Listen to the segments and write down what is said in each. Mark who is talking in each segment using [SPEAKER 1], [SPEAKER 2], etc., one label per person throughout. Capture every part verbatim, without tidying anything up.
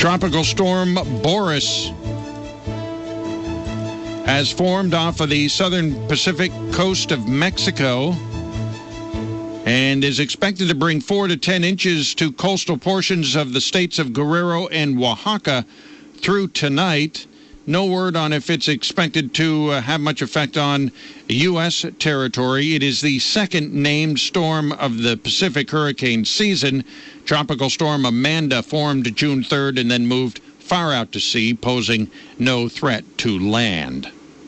[SPEAKER 1] Tropical storm Boris has formed off of the southern Pacific coast of Mexico and is expected to bring four to ten inches to coastal portions of the states of Guerrero and Oaxaca through tonight. No word on if it's expected to uh, have much effect on U S territory. It is the second named storm of the Pacific hurricane season. Tropical storm Amanda formed June third and then moved far out to sea, posing no threat to land.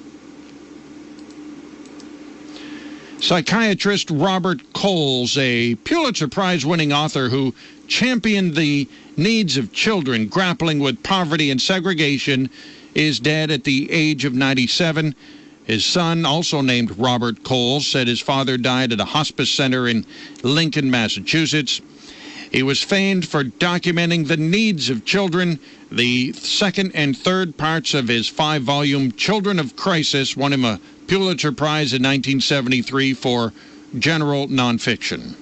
[SPEAKER 1] Psychiatrist Robert Coles, a Pulitzer Prize-winning author who championed the needs of children grappling with poverty and segregation, is dead at the age of ninety-seven. His son, also named Robert Coles, said his father died at a hospice center in Lincoln, Massachusetts. He was famed for documenting the needs of children. The second and third parts of his five-volume Children of Crisis won him a Pulitzer Prize in nineteen seventy-three for general nonfiction.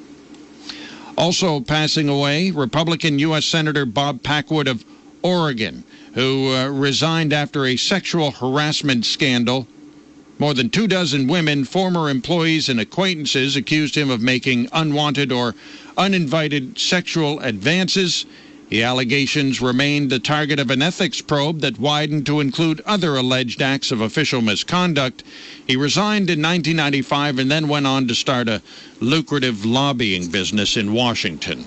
[SPEAKER 1] Also passing away, Republican U S Senator Bob Packwood of Oregon, who uh, resigned after a sexual harassment scandal. More than two dozen women, former employees and acquaintances, accused him of making unwanted or uninvited sexual advances. The allegations remained the target of an ethics probe that widened to include other alleged acts of official misconduct. He resigned in nineteen ninety-five and then went on to start a lucrative lobbying business in Washington.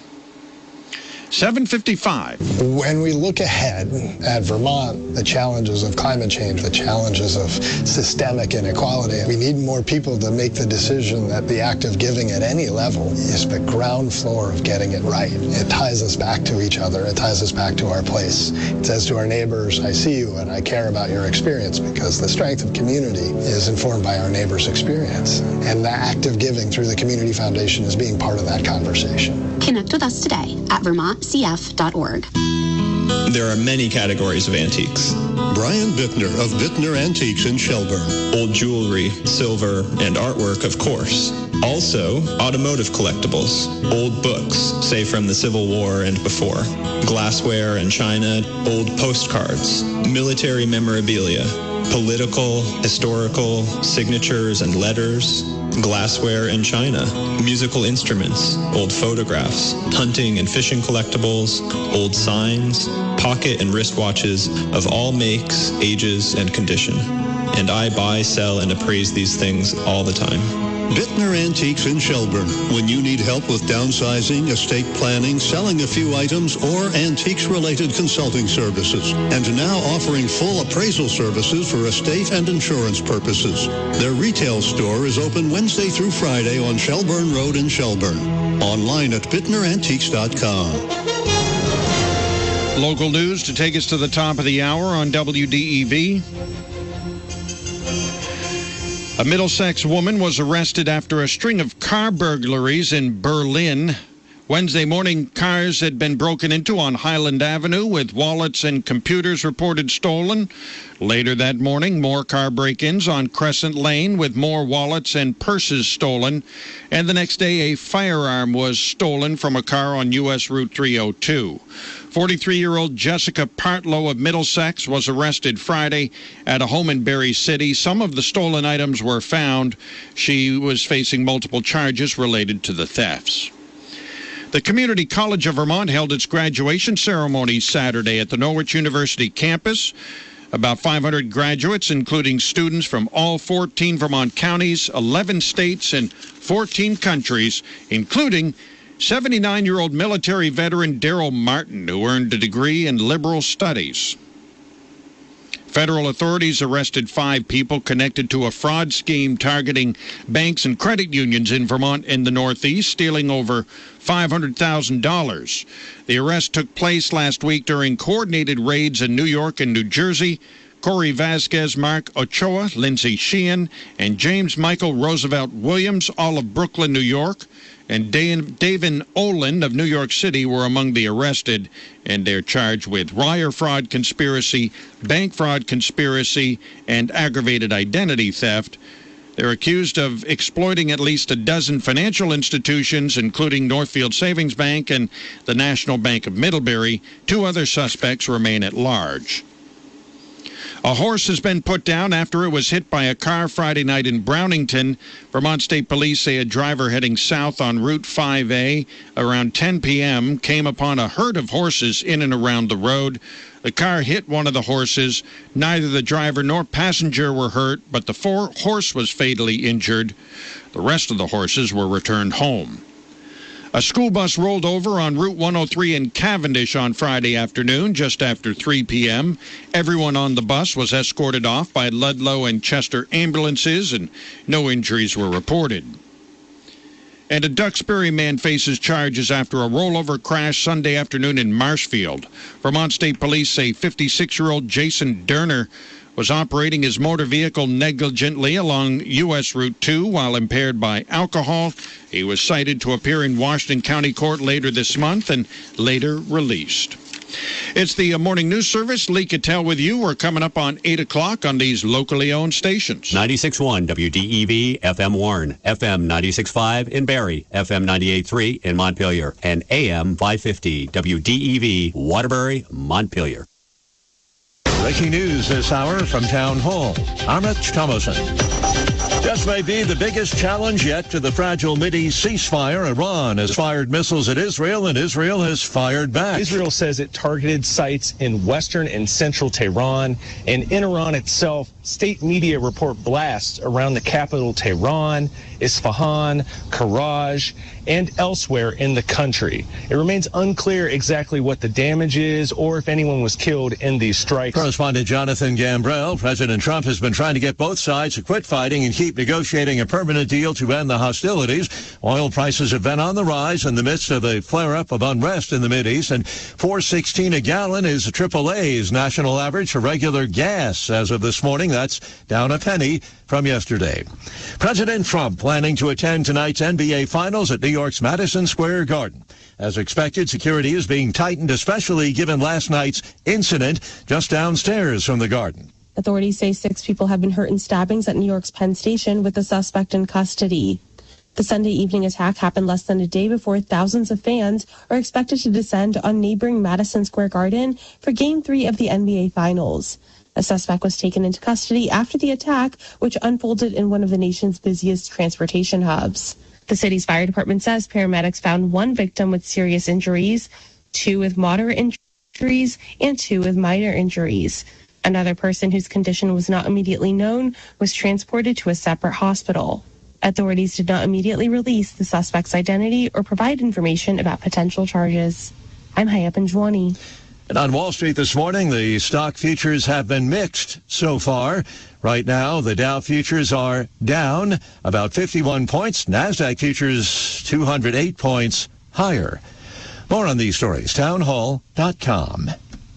[SPEAKER 1] seven fifty-five.
[SPEAKER 2] When we look ahead at Vermont, the challenges of climate change, the challenges of systemic inequality, we need more people to make the decision that the act of giving at any level is the ground floor of getting it right. It ties us back to each other. It ties us back to our place. It says to our neighbors, I see you and I care about your experience, because the strength of community is informed by our neighbors' experience. And the act of giving through the Community Foundation is being part of that conversation.
[SPEAKER 3] Connect with us today at vermont c f dot org.
[SPEAKER 4] There are many categories of antiques.
[SPEAKER 5] Brian Bittner of Bittner Antiques in Shelburne.
[SPEAKER 4] Old jewelry, silver, and artwork, of course. Also, automotive collectibles, old books, say from the Civil War and before, glassware and china, old postcards, military memorabilia, political, historical, signatures and letters, glassware and china, musical instruments, old photographs, hunting and fishing collectibles, old signs, pocket and wristwatches of all makes, ages, and condition. And I buy, sell, and appraise these things all the time.
[SPEAKER 5] Bittner Antiques in Shelburne. When you need help with downsizing, estate planning, selling a few items, or antiques-related consulting services. And now offering full appraisal services for estate and insurance purposes. Their retail store is open Wednesday through Friday on Shelburne Road in Shelburne. Online at bittner antiques dot com.
[SPEAKER 1] Local news to take us to the top of the hour on W D E V. A Middlesex woman was arrested after a string of car burglaries in Berlin. Wednesday morning, cars had been broken into on Highland Avenue, with wallets and computers reported stolen. Later that morning, more car break-ins on Crescent Lane, with more wallets and purses stolen. And the next day, a firearm was stolen from a car on U S Route three oh two. forty-three-year-old Jessica Partlow of Middlesex was arrested Friday at a home in Berry City. Some of the stolen items were found. She was facing multiple charges related to the thefts. The Community College of Vermont held its graduation ceremony Saturday at the Norwich University campus. About five hundred graduates, including students from all fourteen Vermont counties, eleven states, and fourteen countries, including seventy-nine-year-old military veteran Daryl Martin, who earned a degree in liberal studies. Federal authorities arrested five people connected to a fraud scheme targeting banks and credit unions in Vermont and the Northeast, stealing over five hundred thousand dollars. The arrest took place last week during coordinated raids in New York and New Jersey. Corey Vasquez, Mark Ochoa, Lindsay Sheehan, and James Michael Roosevelt Williams, all of Brooklyn, New York, and David Olin of New York City were among the arrested, and they're charged with wire fraud conspiracy, bank fraud conspiracy, and aggravated identity theft. They're accused of exploiting at least a dozen financial institutions, including Northfield Savings Bank and the National Bank of Middlebury. Two other suspects remain at large. A horse has been put down after it was hit by a car Friday night in Brownington. Vermont State Police say a driver heading south on Route five A around ten p.m. came upon a herd of horses in and around the road. The car hit one of the horses. Neither the driver nor passenger were hurt, but the four horse was fatally injured. The rest of the horses were returned home. A school bus rolled over on Route one oh three in Cavendish on Friday afternoon, just after three p.m. Everyone on the bus was escorted off by Ludlow and Chester ambulances, and no injuries were reported. And a Duxbury man faces charges after a rollover crash Sunday afternoon in Marshfield. Vermont State Police say fifty-six-year-old Jason Derner was operating his motor vehicle negligently along U S Route two while impaired by alcohol. He was cited to appear in Washington County Court later this month and later released. It's the Morning News Service. Lee Cattell with you. We're coming up on eight o'clock on these locally owned stations.
[SPEAKER 6] ninety-six point one W D E V, F M Warren, F M ninety-six point five in Barrie, F M ninety-eight point three in Montpelier, and A M five fifty W D E V, Waterbury, Montpelier.
[SPEAKER 7] Breaking news this hour from Town Hall. I'm Rich Thomason. This may be the biggest challenge yet to the fragile Mideast ceasefire. Iran has fired missiles at Israel, and Israel has fired back.
[SPEAKER 8] Israel says it targeted sites in western and central Tehran. And in Iran itself, state media report blasts around the capital Tehran, Isfahan, Karaj, and elsewhere in the country. It remains unclear exactly what the damage is or if anyone was killed in these strikes.
[SPEAKER 7] Correspondent Jonathan Gambrell. President Trump has been trying to get both sides to quit fighting and keep negotiating a permanent deal to end the hostilities. Oil prices have been on the rise in the midst of a flare-up of unrest in the Mideast, and four sixteen a gallon is triple A's national average for regular gas as of this morning. That's down a penny from yesterday. President Trump planning to attend tonight's N B A Finals at New York's Madison Square Garden. As expected, security is being tightened, especially given last night's incident just downstairs from the Garden.
[SPEAKER 9] Authorities say six people have been hurt in stabbings at New York's Penn Station, with the suspect in custody. The Sunday evening attack happened less than a day before thousands of fans are expected to descend on neighboring Madison Square Garden for Game three of the N B A Finals. A suspect was taken into custody after the attack, which unfolded in one of the nation's busiest transportation hubs. The city's fire department says paramedics found one victim with serious injuries, two with moderate injuries, and two with minor injuries. Another person whose condition was not immediately known was transported to a separate hospital. Authorities did not immediately release the suspect's identity or provide information about potential charges. I'm Hayap Anjwani.
[SPEAKER 7] And on Wall Street this morning, the stock futures have been mixed so far. Right now, the Dow futures are down about fifty-one points. NASDAQ futures two hundred eight points higher. More on these stories, town hall dot com.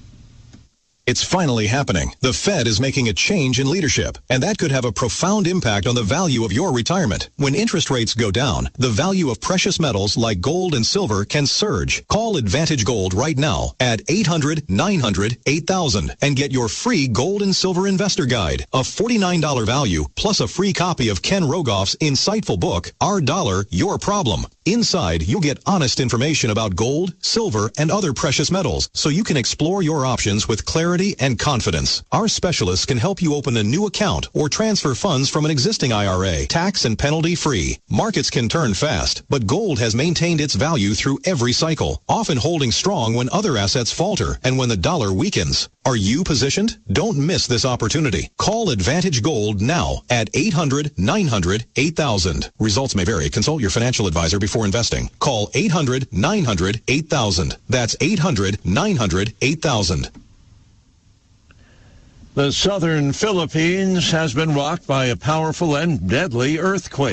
[SPEAKER 10] It's finally happening. The Fed is making a change in leadership, and that could have a profound impact on the value of your retirement. When interest rates go down, the value of precious metals like gold and silver can surge. Call Advantage Gold right now at eight hundred, nine hundred, eight thousand and get your free Gold and Silver Investor Guide, a forty-nine dollars value, plus a free copy of Ken Rogoff's insightful book, Our Dollar, Your Problem. Inside, you'll get honest information about gold, silver, and other precious metals, so you can explore your options with clarity and confidence. Our specialists can help you open a new account or transfer funds from an existing I R A, tax and penalty free. Markets can turn fast, but gold has maintained its value through every cycle, often holding strong when other assets falter and when the dollar weakens. Are you positioned? Don't miss this opportunity. Call Advantage Gold now at eight hundred, nine hundred, eight thousand. Results may vary. Consult your financial advisor before investing. Call eight hundred, nine hundred, eight thousand. That's eight hundred, nine hundred, eight thousand.
[SPEAKER 7] The southern Philippines has been rocked by a powerful and deadly earthquake.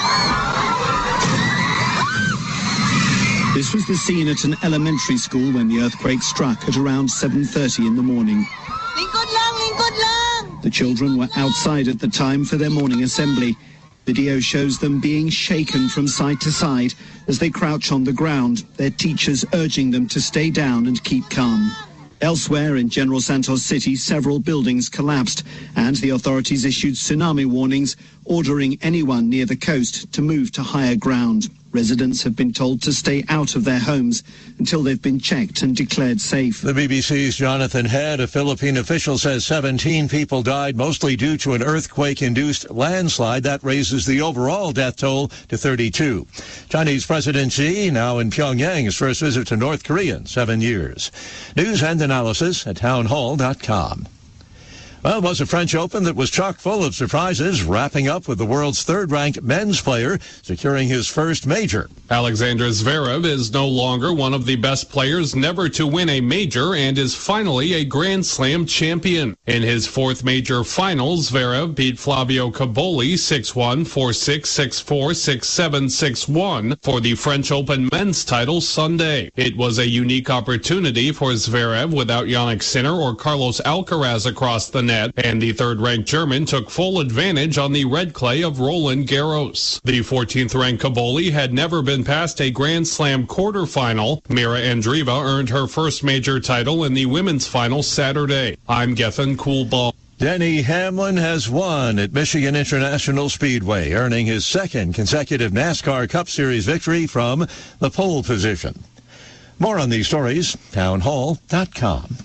[SPEAKER 11] This was the scene at an elementary school when the earthquake struck at around seven thirty in the morning.
[SPEAKER 12] Lingkod lang, lingkod lang!
[SPEAKER 11] The children were outside at the time for their morning assembly. Video shows them being shaken from side to side as they crouch on the ground, their teachers urging them to stay down and keep calm. Elsewhere in General Santos City, several buildings collapsed, and the authorities issued tsunami warnings, ordering anyone near the coast to move to higher ground. Residents have been told to stay out of their homes until they've been checked and declared safe.
[SPEAKER 7] The B B C's Jonathan Head, a Philippine official, says seventeen people died, mostly due to an earthquake-induced landslide. That raises the overall death toll to thirty-two. Chinese President Xi, now in Pyongyang, his first visit to North Korea in seven years. News and analysis at townhall dot com. Well, it was a French Open that was chock full of surprises, wrapping up with the world's third-ranked men's player securing his first major.
[SPEAKER 13] Alexander Zverev is no longer one of the best players never to win a major and is finally a Grand Slam champion. In his fourth major final, Zverev beat Flavio Caboli six one, four six, six four, six seven, six one for the French Open men's title Sunday. It was a unique opportunity for Zverev without Jannik Sinner or Carlos Alcaraz across the net, and the third-ranked German took full advantage on the red clay of Roland Garros. The fourteenth-ranked Caboli had never been past a Grand Slam quarterfinal. Mira Andreeva earned her first major title in the women's final Saturday. I'm Gethin Coolbaugh.
[SPEAKER 7] Denny Hamlin has won at Michigan International Speedway, earning his second consecutive NASCAR Cup Series victory from the pole position. More on these stories, townhall dot com.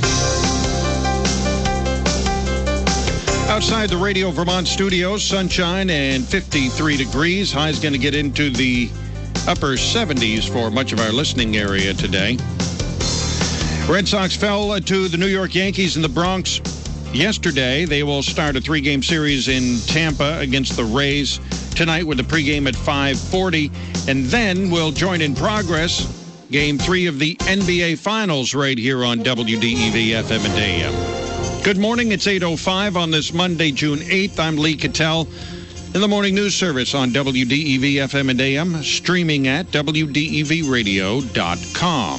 [SPEAKER 1] Outside the Radio Vermont studios, sunshine and fifty-three degrees. High's going to get into the upper seventies for much of our listening area today. Red Sox fell to the New York Yankees in the Bronx yesterday. They will start a three-game series in Tampa against the Rays tonight with a pregame at five forty. And then we'll join in progress Game three of the N B A Finals right here on W D E V F M and A M. Good morning. It's eight oh five on this Monday, June eighth. I'm Lee Cattell in the morning news service on W D E V F M and A M, streaming at W D E V radio dot com.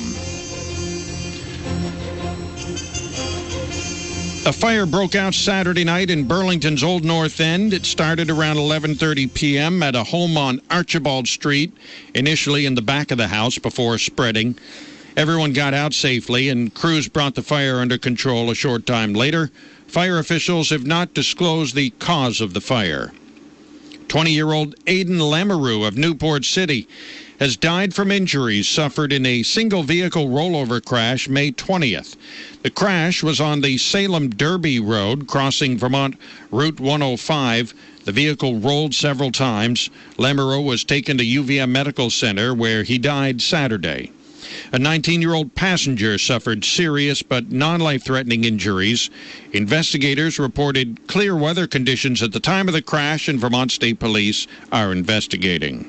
[SPEAKER 1] A fire broke out Saturday night in Burlington's Old North End. It started around eleven thirty p.m. at a home on Archibald Street, initially in the back of the house before spreading. Everyone got out safely, and crews brought the fire under control a short time later. Fire officials have not disclosed the cause of the fire. twenty-year-old Aiden Lamoureux of Newport City has died from injuries suffered in a single-vehicle rollover crash May twentieth. The crash was on the Salem Derby Road, crossing Vermont Route one oh five. The vehicle rolled several times. Lamoureux was taken to U V M Medical Center, where he died Saturday. A nineteen-year-old passenger suffered serious but non-life-threatening injuries. Investigators reported clear weather conditions at the time of the crash, and Vermont State Police are investigating.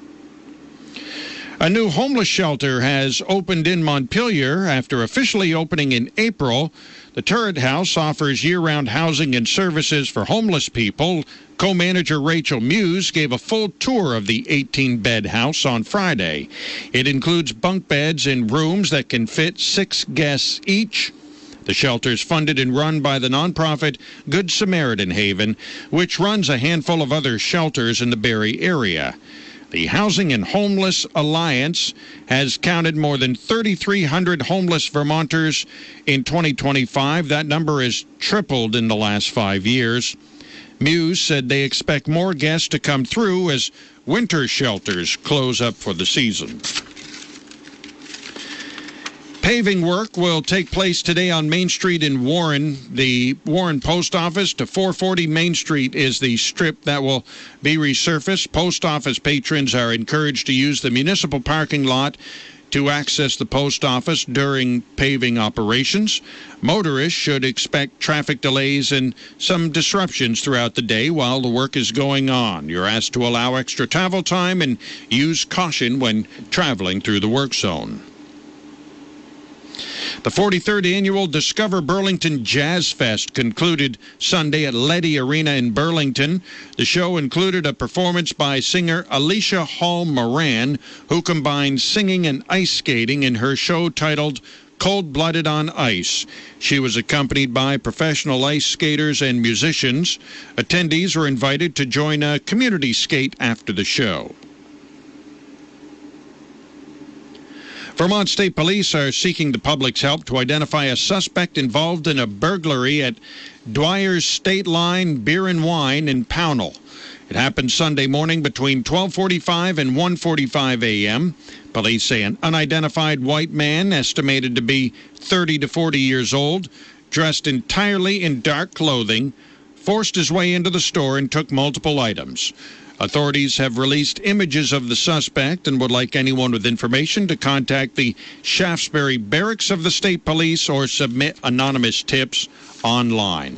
[SPEAKER 1] A new homeless shelter has opened in Montpelier after officially opening in April. The Turret House offers year-round housing and services for homeless people. Co-manager Rachel Muse gave a full tour of the eighteen-bed house on Friday. It includes bunk beds in rooms that can fit six guests each. The shelter is funded and run by the nonprofit Good Samaritan Haven, which runs a handful of other shelters in the Barrie area. The Housing and Homeless Alliance has counted more than thirty-three hundred homeless Vermonters in twenty twenty-five. That number has tripled in the last five years. Muse said they expect more guests to come through as winter shelters close up for the season. Paving work will take place today on Main Street in Warren. The Warren Post Office to four forty Main Street is the strip that will be resurfaced. Post office patrons are encouraged to use the municipal parking lot to access the post office during paving operations. Motorists should expect traffic delays and some disruptions throughout the day while the work is going on. You're asked to allow extra travel time and use caution when traveling through the work zone. The forty-third Annual Discover Burlington Jazz Fest concluded Sunday at Leddy Arena in Burlington. The show included a performance by singer Alicia Hall Moran, who combined singing and ice skating in her show titled Cold-Blooded on Ice. She was accompanied by professional ice skaters and musicians. Attendees were invited to join a community skate after the show. Vermont State Police are seeking the public's help to identify a suspect involved in a burglary at Dwyer's State Line Beer and Wine in Pownell. It happened Sunday morning between twelve forty-five and one forty-five a.m. Police say an unidentified white man, estimated to be thirty to forty years old, dressed entirely in dark clothing, forced his way into the store and took multiple items. Authorities have released images of the suspect and would like anyone with information to contact the Shaftesbury Barracks of the State Police or submit anonymous tips online.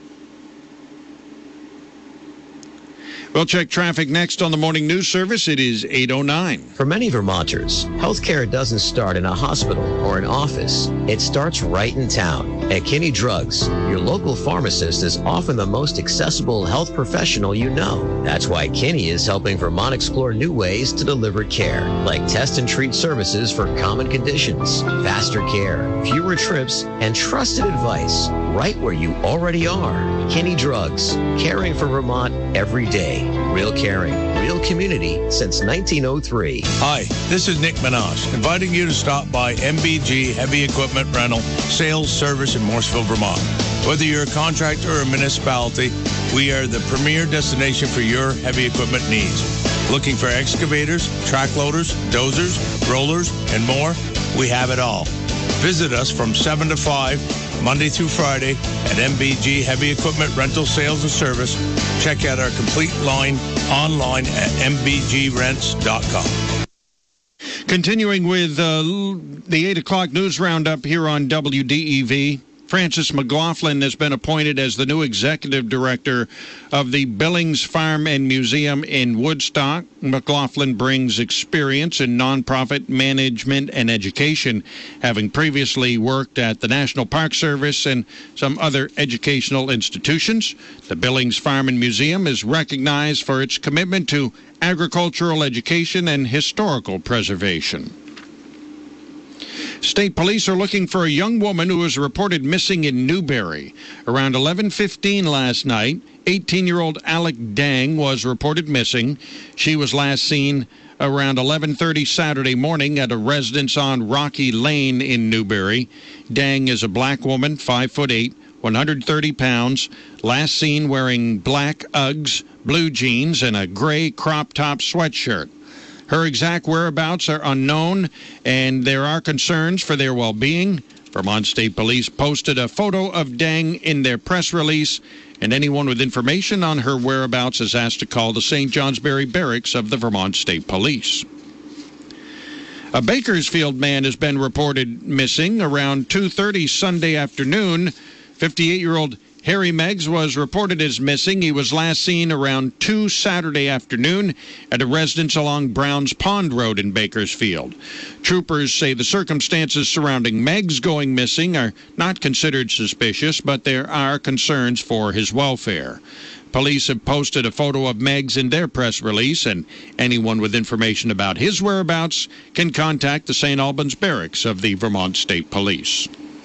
[SPEAKER 1] We'll check traffic next on the Morning News Service. It is eight oh nine.
[SPEAKER 14] For many Vermonters, healthcare doesn't start in a hospital or an office. It starts right in town. At Kinney Drugs, your local pharmacist is often the most accessible health professional you know. That's why Kinney is helping Vermont explore new ways to deliver care, like test and treat services for common conditions, faster care, fewer trips, and trusted advice right where you already are. Kinney Drugs, caring for Vermont every day. Real caring, real community since nineteen oh three.
[SPEAKER 15] Hi, this is Nick Minaj, inviting you to stop by M B G Heavy Equipment Rental Sales Service in Morrisville, Vermont. Whether you're a contractor or a municipality, we are the premier destination for your heavy equipment needs. Looking for excavators, track loaders, dozers, rollers, and more? We have it all. Visit us from seven to five, Monday through Friday at M B G Heavy Equipment Rental Sales and Service. Check out our complete line online at m b g rents dot com.
[SPEAKER 1] Continuing with uh, the eight o'clock news roundup here on W D E V. Francis McLaughlin has been appointed as the new executive director of the Billings Farm and Museum in Woodstock. McLaughlin brings experience in nonprofit management and education, having previously worked at the National Park Service and some other educational institutions. The Billings Farm and Museum is recognized for its commitment to agricultural education and historical preservation. State police are looking for a young woman who was reported missing in Newberry. Around eleven fifteen last night, eighteen-year-old Alec Dang was reported missing. She was last seen around eleven thirty Saturday morning at a residence on Rocky Lane in Newberry. Dang is a black woman, five foot eight, one hundred thirty pounds, last seen wearing black Uggs, blue jeans, and a gray crop-top sweatshirt. Her exact whereabouts are unknown, and there are concerns for their well-being. Vermont State Police posted a photo of Dang in their press release, and anyone with information on her whereabouts is asked to call the Saint Johnsbury Barracks of the Vermont State Police. A Bakersfield man has been reported missing around two thirty Sunday afternoon. fifty-eight-year-old Harry Meggs was reported as missing. He was last seen around two Saturday afternoon at a residence along Browns Pond Road in Bakersfield. Troopers say the circumstances surrounding Meggs going missing are not considered suspicious, but there are concerns for his welfare. Police have posted a photo of Meggs in their press release, and anyone with information about his whereabouts can contact the Saint Albans Barracks of the Vermont State Police.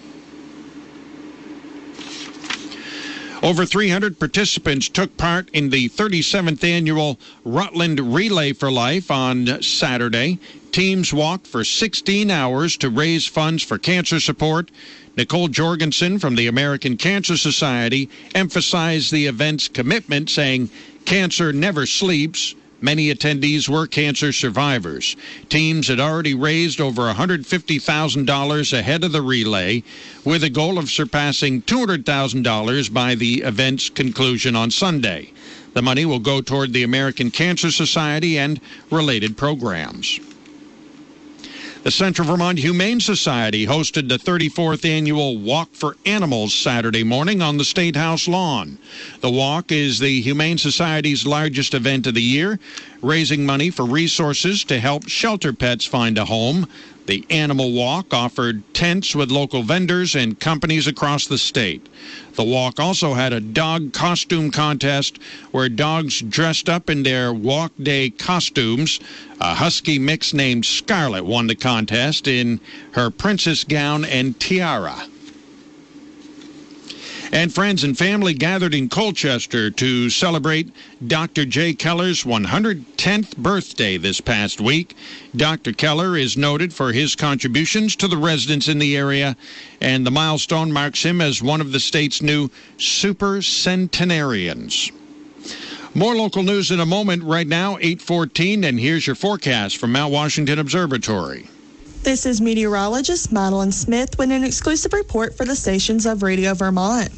[SPEAKER 1] Over three hundred participants took part in the thirty-seventh annual Rutland Relay for Life on Saturday. Teams walked for sixteen hours to raise funds for cancer support. Nicole Jorgensen from the American Cancer Society emphasized the event's commitment, saying, "Cancer never sleeps." Many attendees were cancer survivors. Teams had already raised over one hundred fifty thousand dollars ahead of the relay, with a goal of surpassing two hundred thousand dollars by the event's conclusion on Sunday. The money will go toward the American Cancer Society and related programs. The Central Vermont Humane Society hosted the thirty-fourth annual Walk for Animals Saturday morning on the State House lawn. The walk is the Humane Society's largest event of the year, raising money for resources to help shelter pets find a home. The Animal Walk offered tents with local vendors and companies across the state. The walk also had a dog costume contest where dogs dressed up in their walk day costumes. A husky mix named Scarlet won the contest in her princess gown and tiara. And friends and family gathered in Colchester to celebrate Doctor Jay Keller's one hundred tenth birthday this past week. Doctor Keller is noted for his contributions to the residents in the area, and the milestone marks him as one of the state's new super centenarians. More local news in a moment. Right now, eight fourteen, and here's your forecast from Mount Washington Observatory.
[SPEAKER 16] This is meteorologist Madeline Smith with an exclusive report for the stations of Radio Vermont.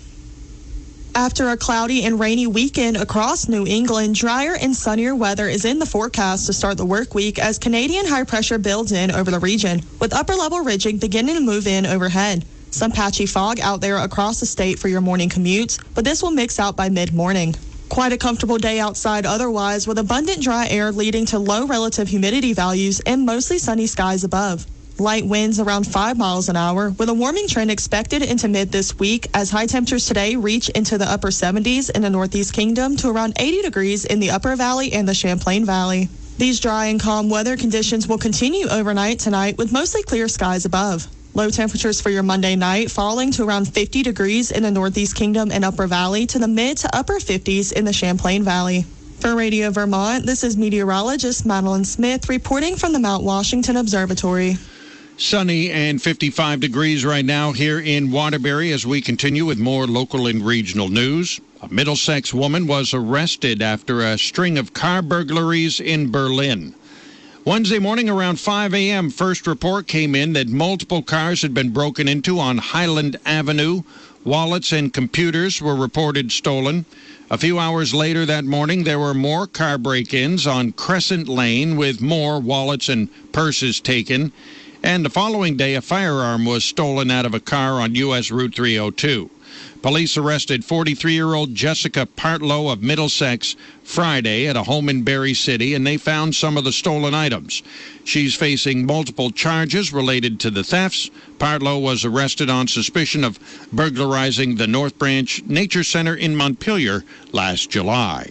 [SPEAKER 16] After a cloudy and rainy weekend across New England, drier and sunnier weather is in the forecast to start the work week as Canadian high pressure builds in over the region, with upper-level ridging beginning to move in overhead. Some patchy fog out there across the state for your morning commutes, but this will mix out by mid-morning. Quite a comfortable day outside otherwise, with abundant dry air leading to low relative humidity values and mostly sunny skies above. Light winds around five miles an hour, with a warming trend expected into mid this week as high temperatures today reach into the upper seventies in the Northeast Kingdom to around eighty degrees in the Upper Valley and the Champlain Valley. These dry and calm weather conditions will continue overnight tonight with mostly clear skies above. Low temperatures for your Monday night falling to around fifty degrees in the Northeast Kingdom and Upper Valley to the mid to upper fifties in the Champlain Valley. For Radio Vermont, this is meteorologist Madeline Smith reporting from the Mount Washington Observatory.
[SPEAKER 1] Sunny and fifty-five degrees right now here in Waterbury as we continue with more local and regional news. A Middlesex woman was arrested after a string of car burglaries in Berlin. Wednesday morning around five a.m., first report came in that multiple cars had been broken into on Highland Avenue. Wallets and computers were reported stolen. A few hours later that morning, there were more car break-ins on Crescent Lane with more wallets and purses taken. And the following day, a firearm was stolen out of a car on U S Route three oh two. Police arrested forty-three-year-old Jessica Partlow of Middlesex Friday at a home in Berry City, and they found some of the stolen items. She's facing multiple charges related to the thefts. Partlow was arrested on suspicion of burglarizing the North Branch Nature Center in Montpelier last July.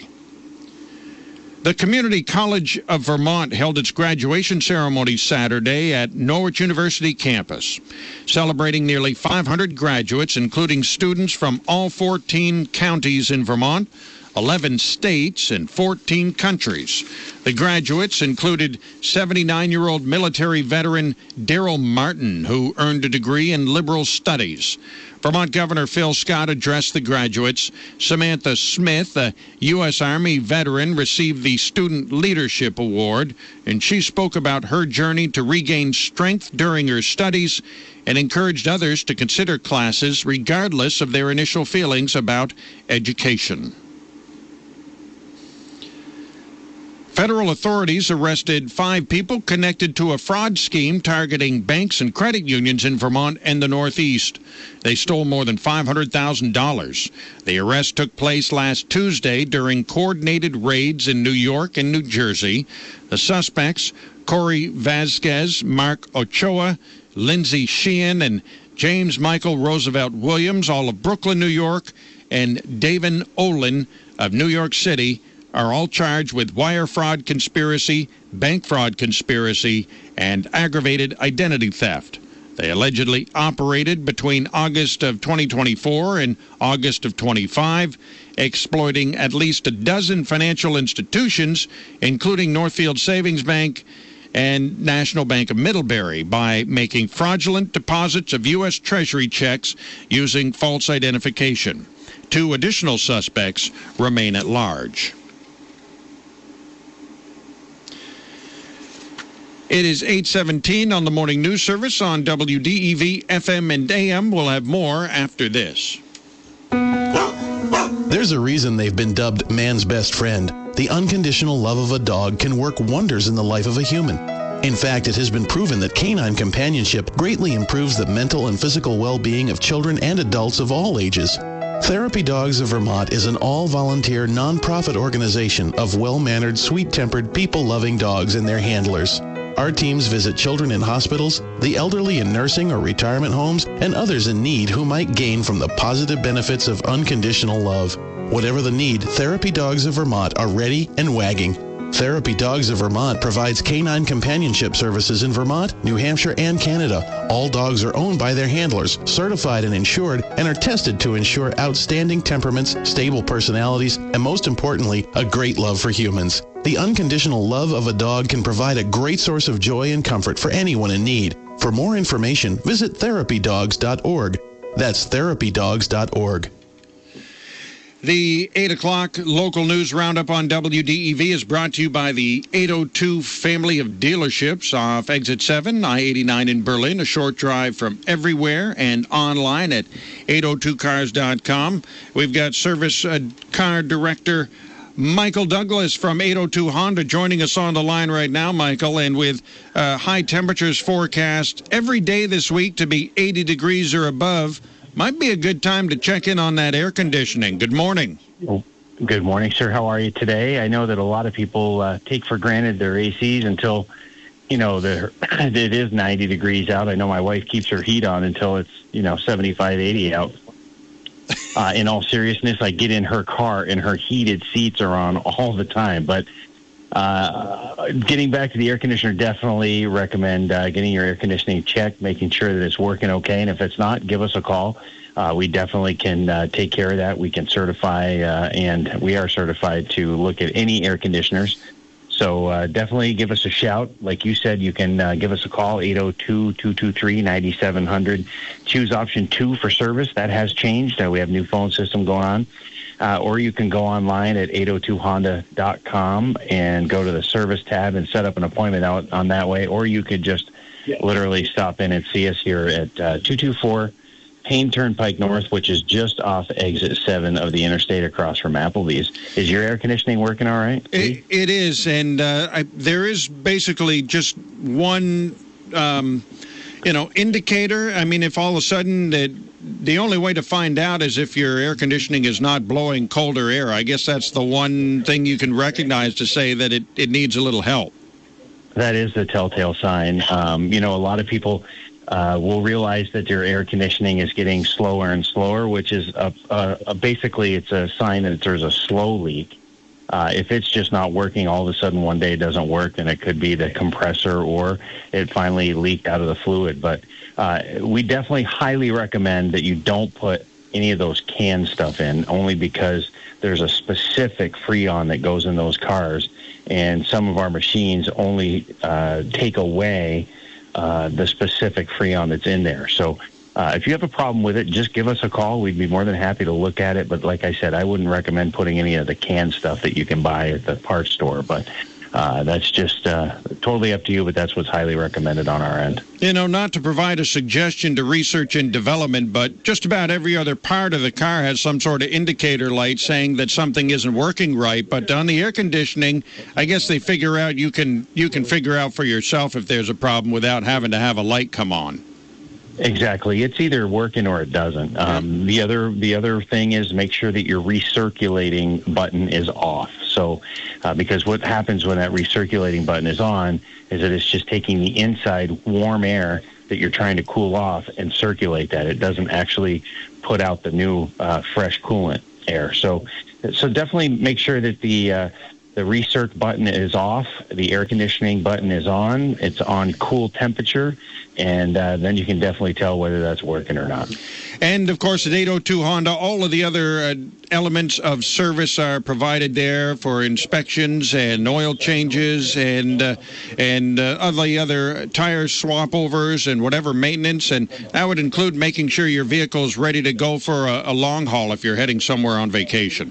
[SPEAKER 1] The Community College of Vermont held its graduation ceremony Saturday at Norwich University campus, celebrating nearly five hundred graduates, including students from all fourteen counties in Vermont, eleven states, and fourteen countries. The graduates included seventy-nine-year-old military veteran Daryl Martin, who earned a degree in liberal studies. Vermont Governor Phil Scott addressed the graduates. Samantha Smith, a U S Army veteran, received the Student Leadership Award, and she spoke about her journey to regain strength during her studies and encouraged others to consider classes regardless of their initial feelings about education. Federal authorities arrested five people connected to a fraud scheme targeting banks and credit unions in Vermont and the Northeast. They stole more than five hundred thousand dollars. The arrest took place last Tuesday during coordinated raids in New York and New Jersey. The suspects, Corey Vasquez, Mark Ochoa, Lindsay Sheehan, and James Michael Roosevelt Williams, all of Brooklyn, New York, and Davin Olin of New York City, are all charged with wire fraud conspiracy, bank fraud conspiracy, and aggravated identity theft. They allegedly operated between August of twenty twenty-four and August of twenty-five, exploiting at least a dozen financial institutions, including Northfield Savings Bank and National Bank of Middlebury, by making fraudulent deposits of U S Treasury checks using false identification. Two additional suspects remain at large. It is eight seventeen on the morning news service on W D E V F M and A M. We'll have more after this.
[SPEAKER 17] There's a reason they've been dubbed man's best friend. The unconditional love of a dog can work wonders in the life of a human. In fact, it has been proven that canine companionship greatly improves the mental and physical well-being of children and adults of all ages. Therapy Dogs of Vermont is an all-volunteer, non-profit organization of well-mannered, sweet-tempered, people-loving dogs and their handlers. Our teams visit children in hospitals, the elderly in nursing or retirement homes, and others in need who might gain from the positive benefits of unconditional love. Whatever the need, Therapy Dogs of Vermont are ready and wagging. Therapy Dogs of Vermont provides canine companionship services in Vermont, New Hampshire, and Canada. All dogs are owned by their handlers, certified and insured, and are tested to ensure outstanding temperaments, stable personalities, and most importantly, a great love for humans. The unconditional love of a dog can provide a great source of joy and comfort for anyone in need. For more information, visit therapy dogs dot org. That's therapy dogs dot org.
[SPEAKER 1] The eight o'clock local news roundup on W D E V is brought to you by the eight oh two family of dealerships off Exit seven, I eighty-nine in Berlin, a short drive from everywhere and online at eight oh two cars dot com. We've got service uh, car director Michael Douglas from eight oh two Honda joining us on the line right now, Michael, and with uh, high temperatures forecast every day this week to be eighty degrees or above, might be a good time to check in on that air conditioning. Good morning.
[SPEAKER 18] Well, good morning, sir. How are you today? I know that a lot of people uh, take for granted their A Cs until, you know, it is ninety degrees out. I know my wife keeps her heat on until it's, you know, seventy-five, eighty out. Uh, in all seriousness, I get in her car and her heated seats are on all the time. But uh, getting back to the air conditioner, definitely recommend uh, getting your air conditioning checked, making sure that it's working okay. And if it's not, give us a call. Uh, we definitely can uh, take care of that. We can certify, uh, and we are certified to look at any air conditioners. So uh, definitely give us a shout. Like you said, you can uh, give us a call, eight oh two, two two three, nine seven zero zero. Choose option two for service. That has changed. Uh, we have a new phone system going on. Uh, or you can go online at eight oh two honda dot com and go to the service tab and set up an appointment out on that way. Or you could just literally stop in and see us here at uh, two two four Payne Turnpike North, which is just off exit seven of the interstate across from Applebee's. Is your air conditioning working all right?
[SPEAKER 1] It, it is, and uh, I, there is basically just one, um, you know, indicator. I mean, if all of a sudden that the only way to find out is if your air conditioning is not blowing colder air. I guess that's the one thing you can recognize to say that it, it needs a little help.
[SPEAKER 18] That is the telltale sign. Um, you know, a lot of people uh, will realize that their air conditioning is getting slower and slower, which is a, a, a basically it's a sign that there's a slow leak. Uh, if it's just not working, all of a sudden one day it doesn't work, then it could be the compressor or it finally leaked out of the fluid. But uh, we definitely highly recommend that you don't put any of those canned stuff in, only because there's a specific Freon that goes in those cars, and some of our machines only uh, take away uh, the specific Freon that's in there. So Uh, if you have a problem with it, just give us a call. We'd be more than happy to look at it. But like I said, I wouldn't recommend putting any of the canned stuff that you can buy at the parts store. But uh, that's just uh, totally up to you, but that's what's highly recommended on our end.
[SPEAKER 1] You know, not to provide a suggestion to research and development, but just about every other part of the car has some sort of indicator light saying that something isn't working right. But on the air conditioning, I guess they figure out you can you can figure out for yourself if there's a problem without having to have a light come on.
[SPEAKER 18] Exactly. It's either working or it doesn't. Um, the other the other thing is make sure that your recirculating button is off. So uh, because what happens when that recirculating button is on is that it's just taking the inside warm air that you're trying to cool off and circulate that. It doesn't actually put out the new uh, fresh coolant air. So so definitely make sure that the uh, the recirc button is off, the air conditioning button is on, it's on cool temperature, and uh, then you can definitely tell whether that's working or not.
[SPEAKER 1] And, of course, at eight oh two Honda, all of the other uh, elements of service are provided there for inspections and oil changes and uh, and uh, all the other tire swap overs and whatever maintenance. And that would include making sure your vehicle is ready to go for a, a long haul if you're heading somewhere on vacation.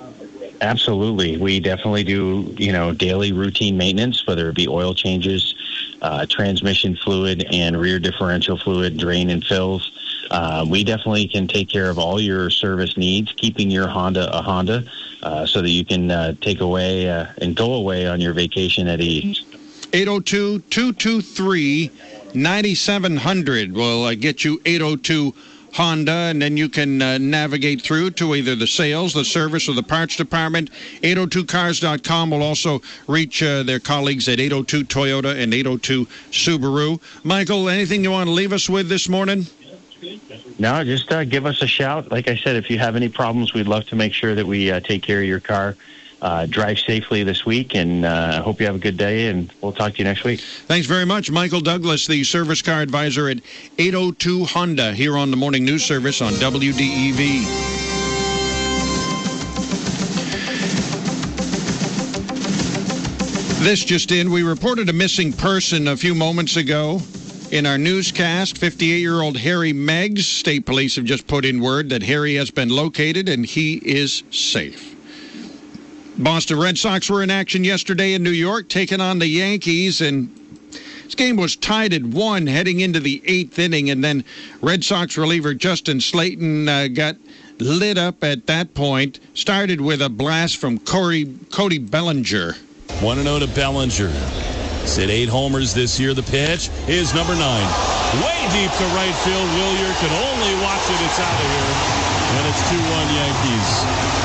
[SPEAKER 18] Absolutely. We definitely do, you know, daily routine maintenance, whether it be oil changes, uh, transmission fluid, and rear differential fluid, drain and fills. Uh, we definitely can take care of all your service needs, keeping your Honda a Honda uh, so that you can uh, take away uh, and go away on your vacation at ease.
[SPEAKER 1] eight oh two, two two three, nine seven zero zero will uh, get you eight oh two Honda, and then you can uh, navigate through to either the sales, the service, or the parts department. eight oh two cars dot com will also reach uh, their colleagues at eight oh two Toyota and eight oh two Subaru. Michael, anything you want to leave us with this morning?
[SPEAKER 18] No, just uh, give us a shout. Like I said, if you have any problems, we'd love to make sure that we uh, take care of your car uh, drive safely this week, and uh, I hope you have a good day, and we'll talk to you next week.
[SPEAKER 1] Thanks very much, Michael Douglas, the service car advisor at eight oh two Honda, here on the Morning News Service on W D E V. This just in, we reported a missing person a few moments ago in our newscast. fifty-eight-year-old Harry Meggs. State police have just put in word that Harry has been located and he is safe. Boston Red Sox were in action yesterday in New York, taking on the Yankees, and this game was tied at one heading into the eighth inning, and then Red Sox reliever Justin Slayton uh, got lit up at that point. Started with a blast from Corey, Cody Bellinger.
[SPEAKER 19] one and oh to Bellinger. He's hit eight homers this year. The pitch is number nine. Way deep to right field. Willier can only watch it. It's out of here. And it's two one Yankees.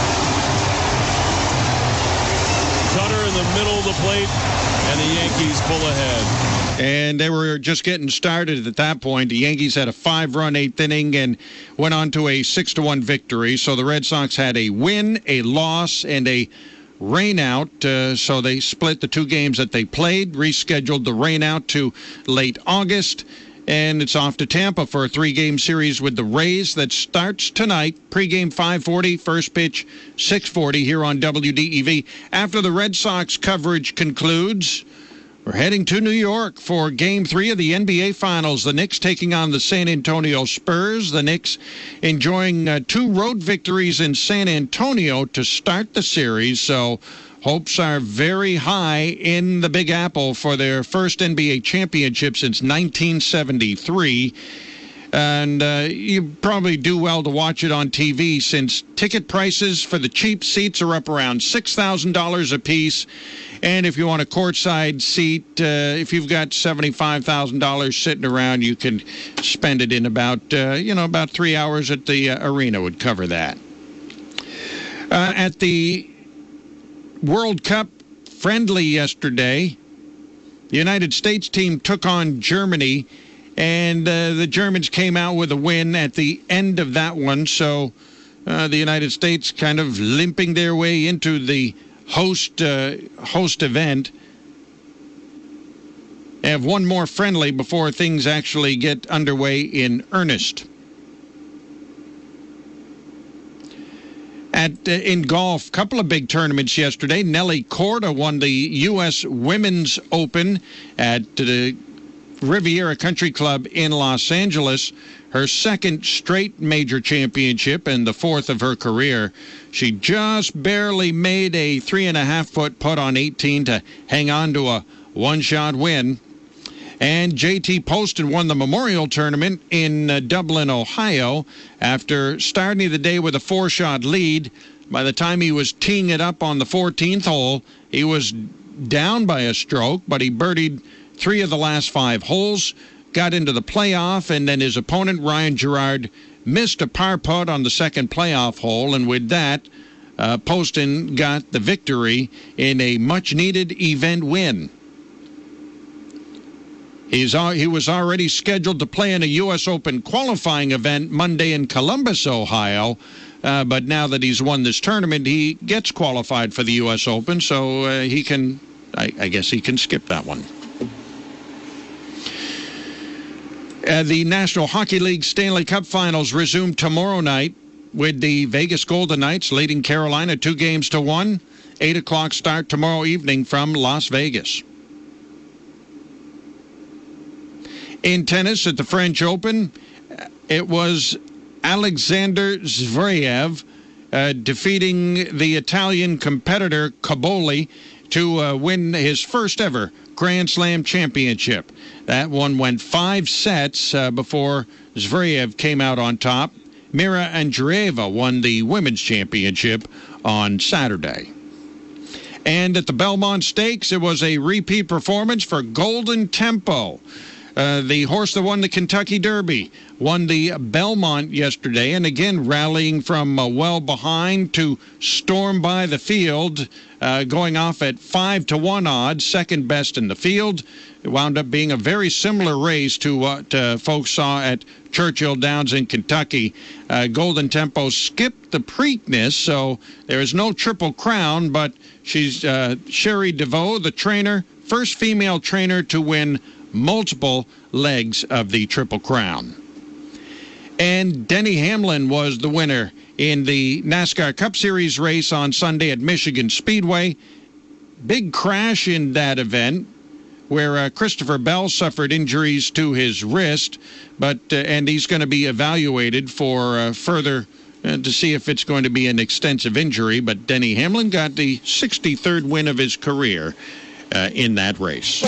[SPEAKER 19] Cutter in the middle of the plate, and the Yankees pull ahead.
[SPEAKER 1] And they were just getting started at that point. The Yankees had a five-run eighth inning and went on to a six to one victory. So the Red Sox had a win, a loss, and a rain out. Uh, so they split the two games that they played, rescheduled the rain out to late August. And it's off to Tampa for a three-game series with the Rays that starts tonight. Pre-game five forty, first pitch six forty here on W D E V. After the Red Sox coverage concludes, we're heading to New York for Game three of the N B A Finals. The Knicks taking on the San Antonio Spurs. The Knicks enjoying uh, two road victories in San Antonio to start the series. So hopes are very high in the Big Apple for their first N B A championship since nineteen seventy-three. And uh, you probably do well to watch it on T V since ticket prices for the cheap seats are up around six thousand dollars a piece. And if you want a courtside seat, uh, if you've got seventy-five thousand dollars sitting around, you can spend it in about, uh, you know, about three hours at the uh, arena would cover that. Uh, at the World Cup friendly yesterday, the United States team took on Germany, and uh, the Germans came out with a win at the end of that one. So uh, the United States kind of limping their way into the host uh, host event. They have one more friendly before things actually get underway in earnest. At uh, in golf, a couple of big tournaments yesterday. Nelly Korda won the U S Women's Open at the Riviera Country Club in Los Angeles. Her second straight major championship and the fourth of her career. She just barely made a three and a half foot putt on eighteen to hang on to a one-shot win. And J T Poston won the Memorial Tournament in uh, Dublin, Ohio, after starting the day with a four-shot lead. By the time he was teeing it up on the fourteenth hole, he was down by a stroke, but he birdied three of the last five holes, got into the playoff, and then his opponent, Ryan Gerard, missed a par putt on the second playoff hole, and with that, uh, Poston got the victory in a much-needed event win. He's, he was already scheduled to play in a U S Open qualifying event Monday in Columbus, Ohio. Uh, but now that he's won this tournament, he gets qualified for the U S Open, so uh, he can, I, I guess he can skip that one. Uh, the National Hockey League Stanley Cup Finals resume tomorrow night with the Vegas Golden Knights leading Carolina two games to one. Eight o'clock start tomorrow evening from Las Vegas. In tennis at the French Open, it was Alexander Zverev uh, defeating the Italian competitor Caboli to uh, win his first ever Grand Slam championship. That one went five sets uh, before Zverev came out on top. Mira Andreeva won the women's championship on Saturday. And at the Belmont Stakes, it was a repeat performance for Golden Tempo. Uh, the horse that won the Kentucky Derby won the Belmont yesterday, and again rallying from uh, well behind to storm by the field, uh, going off at five to one odds, second best in the field. It wound up being a very similar race to what uh, folks saw at Churchill Downs in Kentucky. Uh, Golden Tempo skipped the Preakness, so there is no Triple Crown, but she's uh, Sherry DeVoe, the trainer, first female trainer to win multiple legs of the Triple Crown. And Denny Hamlin was the winner in the NASCAR Cup Series race on Sunday at Michigan Speedway. Big crash in that event where uh, Christopher Bell suffered injuries to his wrist, but uh, and he's going to be evaluated for uh, further uh, to see if it's going to be an extensive injury. But Denny Hamlin got the sixty-third win of his career uh, in that race.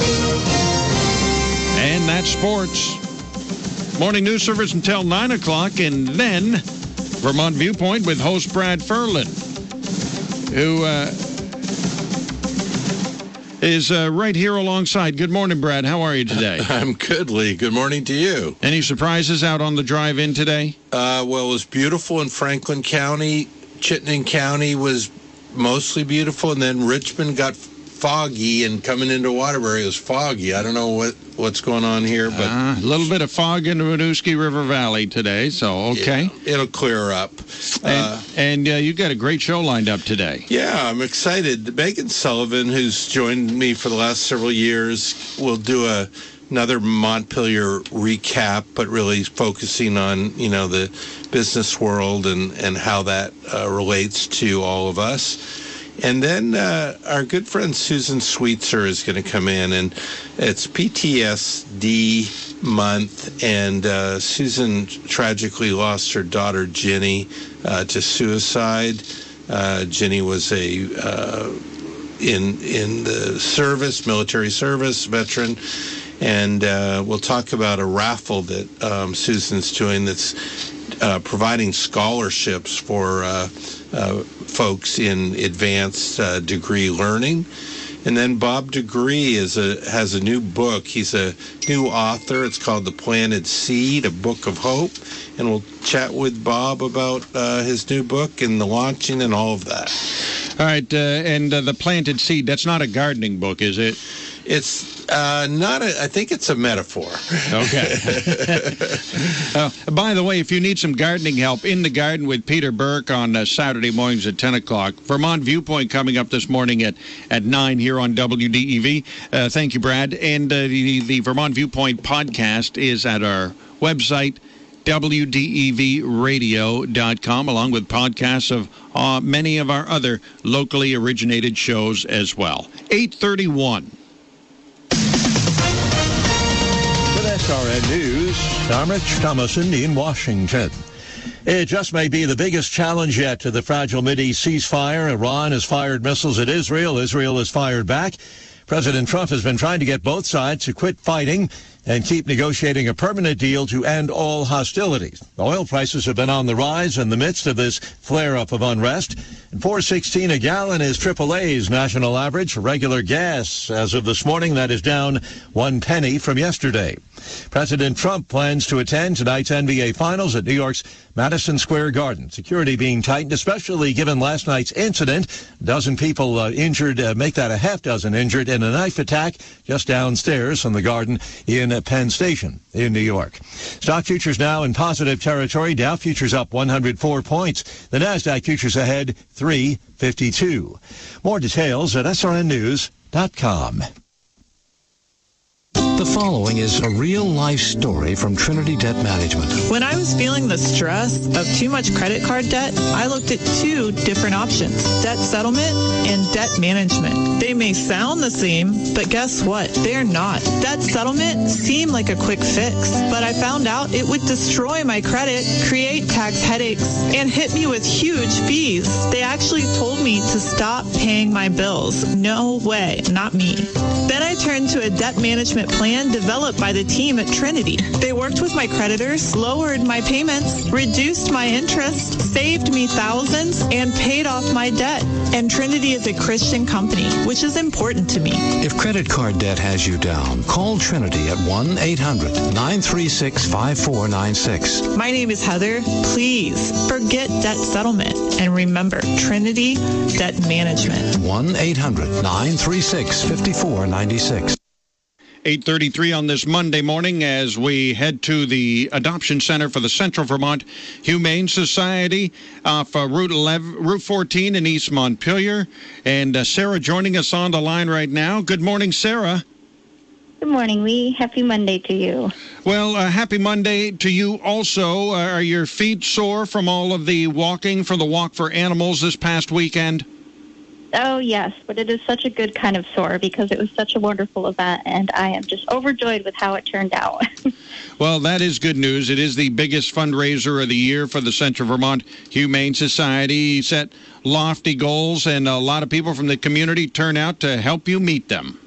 [SPEAKER 1] And that's sports. Morning news service until nine o'clock, and then Vermont Viewpoint with host Brad Ferlin, who uh, is uh, right here alongside. Good morning, Brad. How are you today?
[SPEAKER 20] I'm good, Lee. Good morning to you.
[SPEAKER 1] Any surprises out on the drive-in today?
[SPEAKER 20] Uh, well, it was beautiful in Franklin County. Chittenden County was mostly beautiful, and then Richmond got foggy, and coming into Waterbury it was foggy. I don't know what, what's going on here, but
[SPEAKER 1] uh, a little bit of fog in the Winooski River Valley today, so okay.
[SPEAKER 20] Yeah, it'll clear up.
[SPEAKER 1] And, uh, and uh, you've got a great show lined up today.
[SPEAKER 20] Yeah, I'm excited. Megan Sullivan, who's joined me for the last several years, will do a another Montpelier recap, but really focusing on, you know, the business world and, and how that uh, relates to all of us. And then uh, our good friend Susan Sweetser is going to come in, and it's P T S D month, and uh, Susan tragically lost her daughter Jenny uh, to suicide. Uh, Jenny was a uh, in in the service, military service, veteran, and uh, we'll talk about a raffle that um, Susan's doing that's uh, providing scholarships for uh, uh, folks in advanced uh, degree learning. And then Bob Degree is a has a new book. He's a new author. It's called The Planted Seed, a Book of Hope. And we'll chat with Bob about uh, his new book and the launching and all of that.
[SPEAKER 1] All right, uh, and uh, The Planted Seed, that's not a gardening book, is it?
[SPEAKER 20] It's uh, not a, I think it's a metaphor.
[SPEAKER 1] Okay. uh, by the way, if you need some gardening help, In the Garden with Peter Burke on uh, Saturday mornings at ten o'clock. Vermont Viewpoint coming up this morning at, at nine here on W D E V. Uh, thank you, Brad. And uh, the, the Vermont Viewpoint podcast is at our website, W D E V radio dot com, along with podcasts of uh, many of our other locally originated shows as well. eight thirty-one.
[SPEAKER 7] S R N News, I'm Rich Thomason in Washington. It just may be the biggest challenge yet to the fragile Mideast ceasefire. Iran has fired missiles at Israel. Israel has fired back. President Trump has been trying to get both sides to quit fighting and keep negotiating a permanent deal to end all hostilities. Oil prices have been on the rise in the midst of this flare-up of unrest. And four sixteen a gallon is triple A's national average for regular gas. As of this morning, that is down one penny from yesterday. President Trump plans to attend tonight's N B A Finals at New York's Madison Square Garden. Security being tightened, especially given last night's incident. A dozen people uh, injured, uh, make that a half dozen injured in a knife attack just downstairs from the Garden in Penn Station in New York. Stock futures now in positive territory. Dow futures up one hundred four points. The NASDAQ futures ahead three fifty-two. More details at S R N news dot com.
[SPEAKER 21] The following is a real-life story from Trinity Debt Management.
[SPEAKER 22] When I was feeling the stress of too much credit card debt, I looked at two different options, debt settlement and debt management. They may sound the same, but guess what? They're not. Debt settlement seemed like a quick fix, but I found out it would destroy my credit, create tax headaches, and hit me with huge fees. They actually told me to stop paying my bills. No way, not me. Then I turned to a debt management plan plan developed by the team at Trinity. They worked with my creditors, lowered my payments, reduced my interest, saved me thousands, and paid off my debt. And Trinity is a Christian company, which is important to me.
[SPEAKER 21] If credit card debt has you down, call Trinity at one eight hundred nine three six five four nine six.
[SPEAKER 22] My name is Heather. Please forget debt settlement and remember Trinity Debt Management.
[SPEAKER 21] one eight hundred nine three six five four nine six.
[SPEAKER 1] eight thirty-three on this Monday morning as we head to the Adoption Center for the Central Vermont Humane Society off uh, Route eleven, Route fourteen in East Montpelier. And uh, Sarah joining us on the line right now. Good morning, Sarah.
[SPEAKER 2] Good morning, Lee. Happy Monday to you.
[SPEAKER 1] Well, uh, happy Monday to you also. Uh, are your feet sore from all of the walking for the Walk for Animals this past weekend?
[SPEAKER 2] Oh, yes, but it is such a good kind of sore because it was such a wonderful event, and I am just overjoyed with how it turned out.
[SPEAKER 1] Well, that is good news. It is the biggest fundraiser of the year for the Central Vermont Humane Society. Set lofty goals, and a lot of people from the community turn out to help you meet them.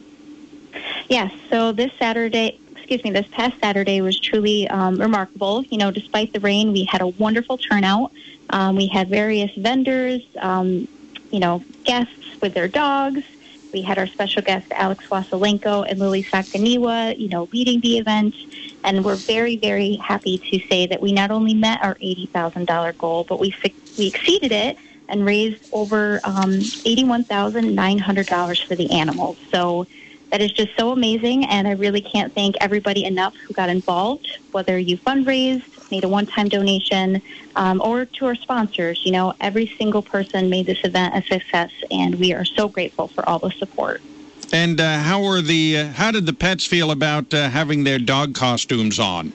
[SPEAKER 2] Yes, so this Saturday, excuse me, this past Saturday was truly um, remarkable. You know, despite the rain, we had a wonderful turnout. Um, we had various vendors, um, you know, guests with their dogs. We had our special guest, Alex Wassilenko and Lily Sakaniwa, you know, leading the event. And we're very, very happy to say that we not only met our eighty thousand dollars goal, but we we exceeded it and raised over um, eighty-one thousand nine hundred dollars for the animals. So that is just so amazing, and I really can't thank everybody enough who got involved, whether you fundraised, made a one-time donation, um, or to our sponsors. You know, every single person made this event a success, and we are so grateful for all the support.
[SPEAKER 1] And uh, how were the? Uh, how did the pets feel about uh, having their dog costumes on?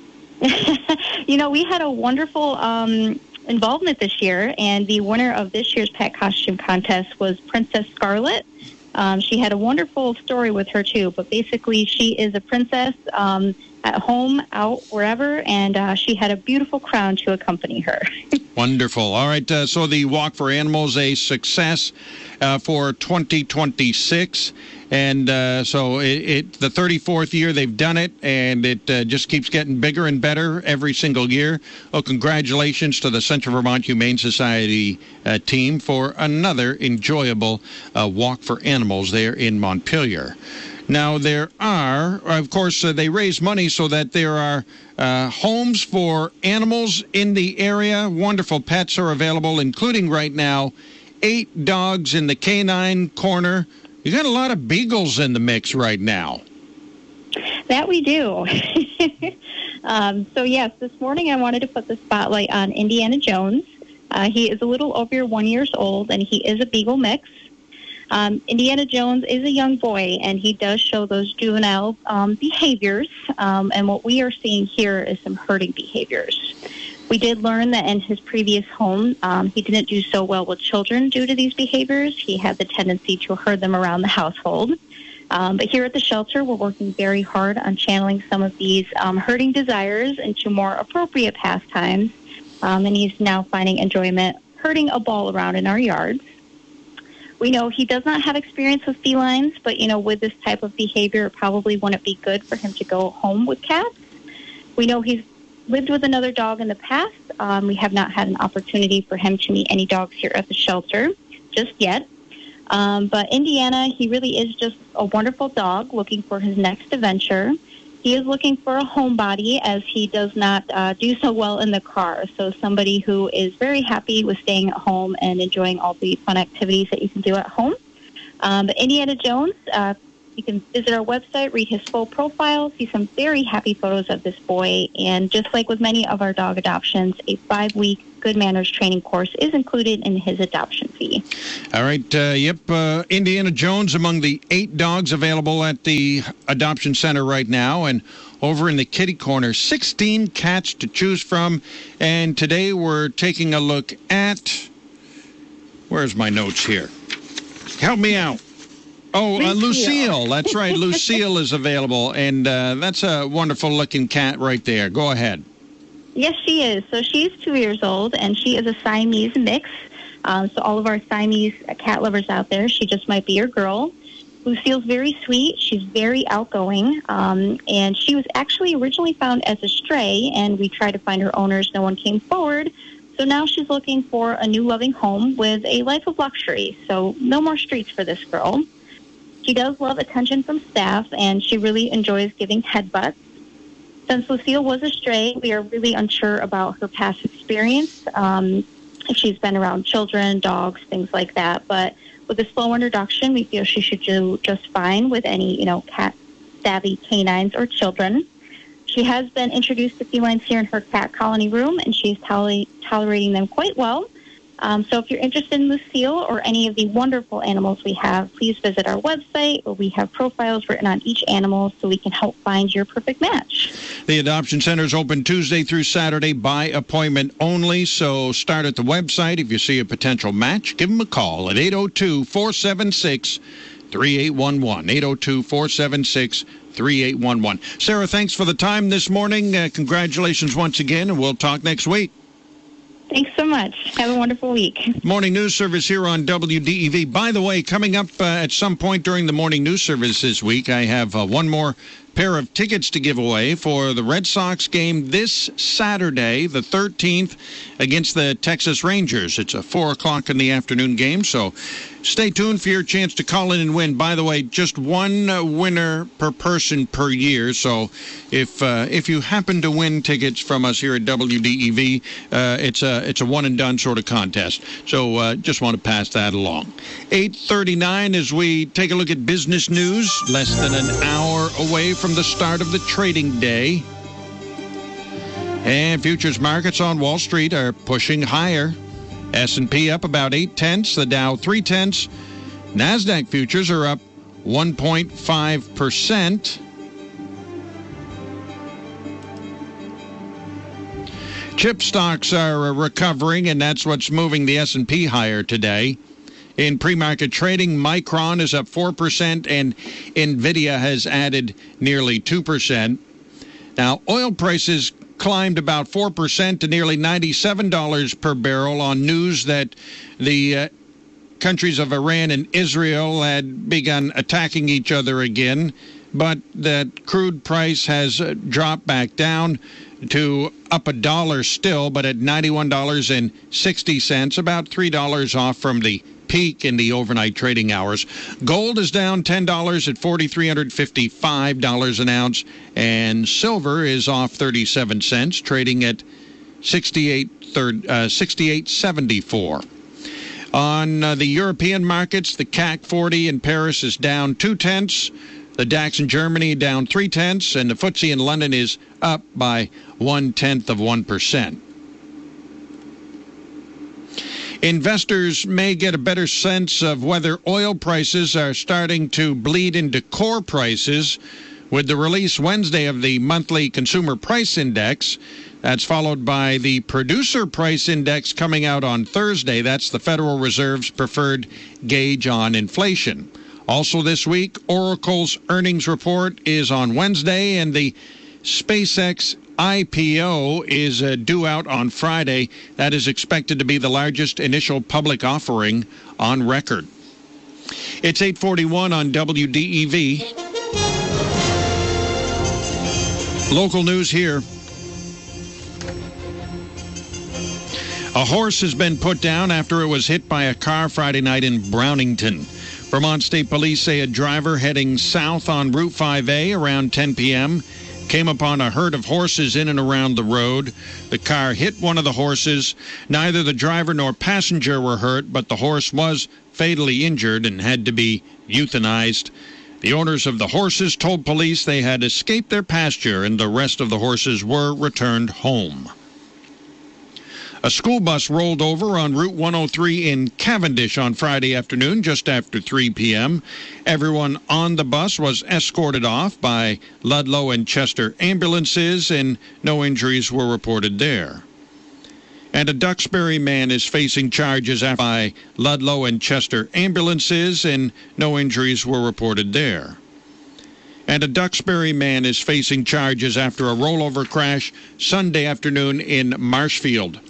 [SPEAKER 2] You know, we had a wonderful um, involvement this year, and the winner of this year's pet costume contest was Princess Scarlet. Um, she had a wonderful story with her, too, but basically she is a princess um, at home, out, wherever, and uh, she had a beautiful crown to accompany her.
[SPEAKER 1] Wonderful. All right, uh, so the Walk for Animals, a success uh, for twenty twenty-six, and uh, so it, it the thirty-fourth year they've done it, and it uh, just keeps getting bigger and better every single year. Well, congratulations to the Central Vermont Humane Society uh, team for another enjoyable uh, Walk for Animals there in Montpelier. Now, there are, of course, uh, they raise money so that there are uh, homes for animals in the area. Wonderful pets are available, including right now eight dogs in the canine corner. You got a lot of beagles in the mix right now.
[SPEAKER 2] That we do. um, so, yes, this morning I wanted to put the spotlight on Indiana Jones. Uh, he is a little over one years old, and he is a beagle mix. Um, Indiana Jones is a young boy, and he does show those juvenile um, behaviors, um, and what we are seeing here is some herding behaviors. We did learn that in his previous home, um, he didn't do so well with children due to these behaviors. He had the tendency to herd them around the household. Um, but here at the shelter, we're working very hard on channeling some of these um, herding desires into more appropriate pastimes, um, and he's now finding enjoyment herding a ball around in our yards. We know he does not have experience with felines, but, you know, with this type of behavior, it probably wouldn't be good for him to go home with cats. We know he's lived with another dog in the past. Um, we have not had an opportunity for him to meet any dogs here at the shelter just yet. Um, but Indiana, he really is just a wonderful dog looking for his next adventure. He is looking for a homebody, as he does not uh, do so well in the car. So somebody who is very happy with staying at home and enjoying all the fun activities that you can do at home. Um, but Indiana Jones, uh, you can visit our website, read his full profile, see some very happy photos of this boy. And just like with many of our dog adoptions, a five-week good manners training course is included in his adoption fee.
[SPEAKER 1] All right. Uh, yep. Uh, Indiana Jones among the eight dogs available at the adoption center right now. And over in the kitty corner, sixteen cats to choose from. And today we're taking a look at, where's my notes here? Help me out. Oh, uh, Lucille. That's right. Lucille is available. And uh, that's a wonderful looking cat right there. Go ahead.
[SPEAKER 2] Yes, she is. So she's two years old, and she is a Siamese mix. Um, so all of our Siamese cat lovers out there, she just might be your girl. Lucille's very sweet. She's very outgoing, um, and she was actually originally found as a stray, and we tried to find her owners. No one came forward. So now she's looking for a new loving home with a life of luxury. So no more streets for this girl. She does love attention from staff, and she really enjoys giving headbutts. Since Lucille was a stray, we are really unsure about her past experience, um, if she's been around children, dogs, things like that. But with a slow introduction, we feel she should do just fine with any, you know, cat-savvy canines or children. She has been introduced to felines here in her cat colony room, and she's tol- tolerating them quite well. Um, so if you're interested in Lucille or any of the wonderful animals we have, please visit our website, where we have profiles written on each animal so we can help find your perfect match.
[SPEAKER 1] The Adoption Center is open Tuesday through Saturday by appointment only, so start at the website. If you see a potential match, give them a call at eight oh two, four seven six, three eight one one, eight oh two, four seven six, three eight one one. Sarah, thanks for the time this morning. Uh, congratulations once again, and we'll talk next week.
[SPEAKER 2] Thanks so much. Have a wonderful week.
[SPEAKER 1] Morning news service here on W D E V. By the way, coming up uh, at some point during the morning news service this week, I have uh, one more pair of tickets to give away for the Red Sox game this Saturday, the thirteenth, against the Texas Rangers. It's a four o'clock in the afternoon game, so stay tuned for your chance to call in and win. By the way, just one uh, winner per person per year, so if uh, if you happen to win tickets from us here at W D E V, uh, it's a it's a one and done sort of contest. So uh, just want to pass that along. eight thirty-nine as we take a look at business news, less than an hour away from the start of the trading day. And futures markets on Wall Street are pushing higher. S and P up about eight tenths, the Dow three tenths. NASDAQ futures are up one point five percent. Chip stocks are recovering, and that's what's moving the S and P higher today. In pre-market trading, Micron is up four percent, and NVIDIA has added nearly two percent. Now, oil prices climbed about four percent to nearly ninety-seven dollars per barrel on news that the uh, countries of Iran and Israel had begun attacking each other again, but that crude price has uh, dropped back down to up a dollar still, but at ninety-one dollars and sixty cents, about three dollars off from the peak in the overnight trading hours. Gold is down ten dollars at four thousand three hundred fifty-five dollars an ounce, and silver is off thirty-seven cents, trading at sixty-eight seventy-four. On uh, the European markets, the C A C forty in Paris is down two tenths. The DAX in Germany down three tenths, and the F T S E in London is up by one tenth of one percent. Investors may get a better sense of whether oil prices are starting to bleed into core prices with the release Wednesday of the monthly Consumer Price Index. That's followed by the Producer Price Index coming out on Thursday. That's the Federal Reserve's preferred gauge on inflation. Also this week, Oracle's earnings report is on Wednesday, and the SpaceX I P O is uh, due out on Friday. That is expected to be the largest initial public offering on record. It's eight forty-one on W D E V. Local news here. A horse has been put down after it was hit by a car Friday night in Brownington. Vermont State Police say a driver heading south on Route five A around ten p.m. came upon a herd of horses in and around the road. The car hit one of the horses. Neither the driver nor passenger were hurt, but the horse was fatally injured and had to be euthanized. The owners of the horses told police they had escaped their pasture, and the rest of the horses were returned home. A school bus rolled over on Route one oh three in Cavendish on Friday afternoon, just after three p.m. Everyone on the bus was escorted off by Ludlow and Chester ambulances, and no injuries were reported there. And a Duxbury man is facing charges by Ludlow and Chester ambulances, and no injuries were reported there. And a Duxbury man is facing charges after a rollover crash Sunday afternoon in Marshfield.